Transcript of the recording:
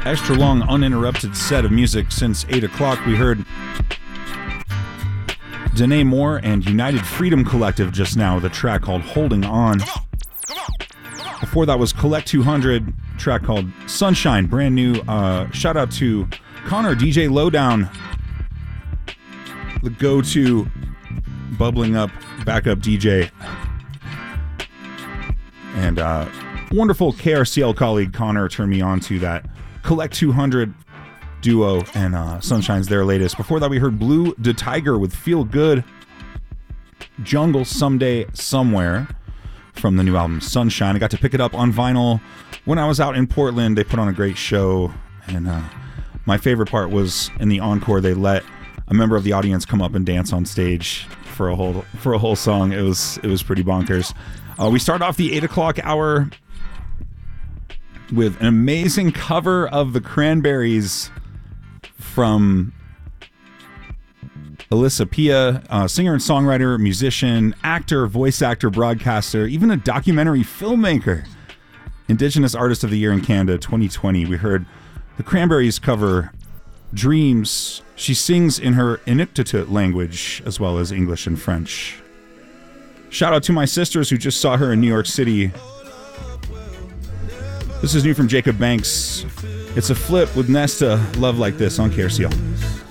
extra long, uninterrupted set of music since 8 o'clock. We heard Danae Moore and United Freedom Collective just now with a track called Holding On. Before that was Collect 200, track called Sunshine, brand new. Shout out to Connor, DJ Lowdown, the go-to bubbling up backup DJ, and wonderful KRCL colleague Connor turned me on to that Collect 200 duo, and Sunshine's their latest. Before that we heard Blue de Tiger with Feel Good, Jungle Someday Somewhere from the new album Sunshine. I got to pick it up on vinyl when I was out in Portland. They put on a great show, and my favorite part was in the encore they let a member of the audience come up and dance on stage for a whole song. It was pretty bonkers. We start off the 8 o'clock hour with an amazing cover of the Cranberries from Alyssa Pia, singer and songwriter, musician, actor, voice actor, broadcaster, even a documentary filmmaker. Indigenous Artist of the Year in Canada 2020. We heard the Cranberries cover Dreams. She sings in her Inuktitut language as well as English and French. Shout out to my sisters who just saw her in New York City. This is new from Jacob Banks. It's a flip with Nesta, Love Like This on KRCL.